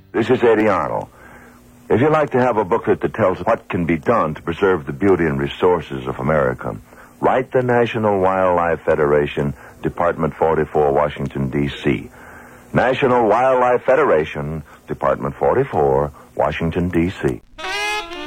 This is Eddie Arnold. If you'd like to have a booklet that tells what can be done to preserve the beauty and resources of America, write the National Wildlife Federation, Department 44, Washington, D.C. National Wildlife Federation, Department 44, Washington, D.C.